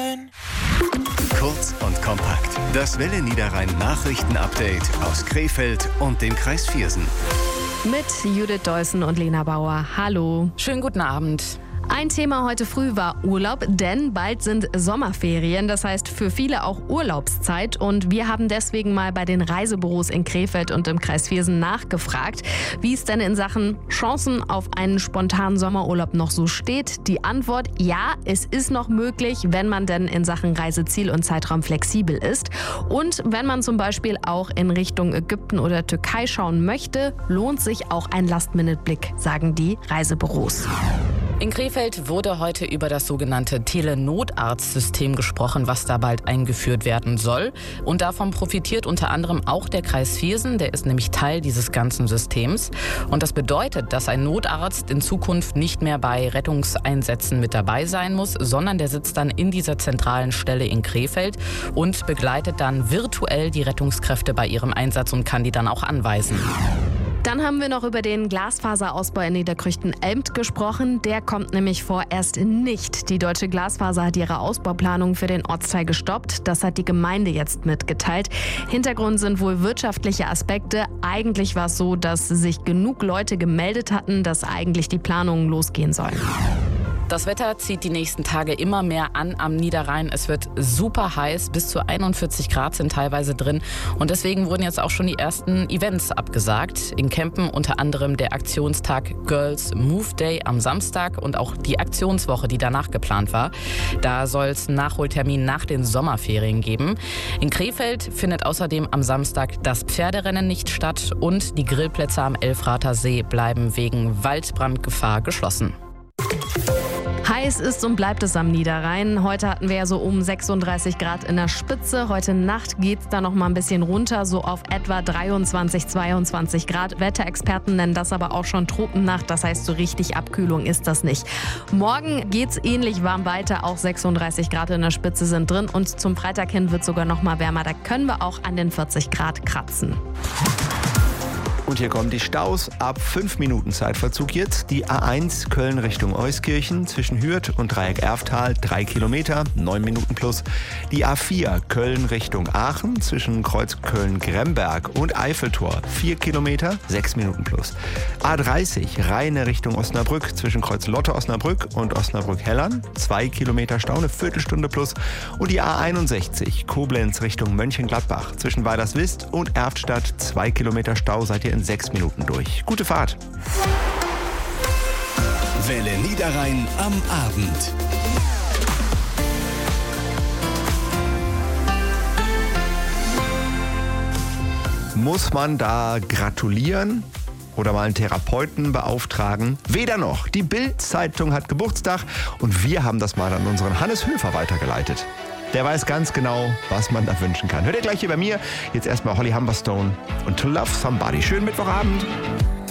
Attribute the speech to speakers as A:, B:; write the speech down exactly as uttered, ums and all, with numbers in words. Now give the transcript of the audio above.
A: Niederrhein.
B: Kurz und kompakt. Das Welle Niederrhein Nachrichten-Update aus Krefeld und dem Kreis Viersen.
C: Mit Judith Deussen und Lena Bauer. Hallo.
D: Schönen guten Abend.
C: Ein Thema heute früh war Urlaub, denn bald sind Sommerferien, das heißt für viele auch Urlaubszeit. Und wir haben deswegen mal bei den Reisebüros in Krefeld und im Kreis Viersen nachgefragt, wie es denn in Sachen Chancen auf einen spontanen Sommerurlaub noch so steht. Die Antwort: ja, es ist noch möglich, wenn man denn in Sachen Reiseziel und Zeitraum flexibel ist. Und wenn man zum Beispiel auch in Richtung Ägypten oder Türkei schauen möchte, lohnt sich auch ein Last-Minute-Blick, sagen die Reisebüros.
D: In Krefeld wurde heute über das sogenannte Telenotarztsystem gesprochen, was da bald eingeführt werden soll. Und davon profitiert unter anderem auch der Kreis Viersen, der ist nämlich Teil dieses ganzen Systems. Und das bedeutet, dass ein Notarzt in Zukunft nicht mehr bei Rettungseinsätzen mit dabei sein muss, sondern der sitzt dann in dieser zentralen Stelle in Krefeld und begleitet dann virtuell die Rettungskräfte bei ihrem Einsatz und kann die dann auch anweisen.
C: Dann haben wir noch über den Glasfaserausbau in Niederkrüchten-Elmt gesprochen. Der kommt nämlich vorerst nicht. Die Deutsche Glasfaser hat ihre Ausbauplanung für den Ortsteil gestoppt. Das hat die Gemeinde jetzt mitgeteilt. Hintergrund sind wohl wirtschaftliche Aspekte. Eigentlich war es so, dass sich genug Leute gemeldet hatten, dass eigentlich die Planungen losgehen sollen.
D: Das Wetter zieht die nächsten Tage immer mehr an am Niederrhein. Es wird super heiß, bis zu einundvierzig Grad sind teilweise drin. Und deswegen wurden jetzt auch schon die ersten Events abgesagt. In Kempen unter anderem der Aktionstag Girls Move Day am Samstag und auch die Aktionswoche, die danach geplant war. Da soll es einen Nachholtermin nach den Sommerferien geben. In Krefeld findet außerdem am Samstag das Pferderennen nicht statt und die Grillplätze am Elfrather See bleiben wegen Waldbrandgefahr geschlossen.
C: Heiß ist und bleibt es am Niederrhein. Heute hatten wir ja so um sechsunddreißig Grad in der Spitze. Heute Nacht geht es da noch mal ein bisschen runter, so auf etwa dreiundzwanzig, zweiundzwanzig Grad. Wetterexperten nennen das aber auch schon Tropennacht. Das heißt, so richtig Abkühlung ist das nicht. Morgen geht es ähnlich warm weiter. Auch sechsunddreißig Grad in der Spitze sind drin. Und zum Freitag hin wird es sogar noch mal wärmer. Da können wir auch an den vierzig Grad kratzen.
E: Und hier kommen die Staus. Ab fünf Minuten Zeitverzug jetzt. Die A eins Köln Richtung Euskirchen zwischen Hürth und Dreieck Erftal drei Kilometer, neun Minuten plus. Die A vier Köln Richtung Aachen zwischen Kreuz Köln-Gremberg und Eiffeltor vier Kilometer, sechs Minuten plus. A dreißig Rheine Richtung Osnabrück zwischen Kreuz Lotte-Osnabrück und Osnabrück-Hellern zwei Kilometer Stau, eine Viertelstunde plus. Und die A einundsechzig Koblenz Richtung Mönchengladbach zwischen Weilerswist und Erftstadt zwei Kilometer Stau, seid ihr in sechs Minuten durch. Gute Fahrt.
B: Welle Niederrhein am Abend.
E: Muss man da gratulieren oder mal einen Therapeuten beauftragen? Weder noch. Die Bild-Zeitung hat Geburtstag und wir haben das mal an unseren Hannes Höfer weitergeleitet. Der weiß ganz genau, was man da wünschen kann. Hört ihr gleich hier bei mir. Jetzt erstmal Holly Humberstone und To Love Somebody. Schönen Mittwochabend.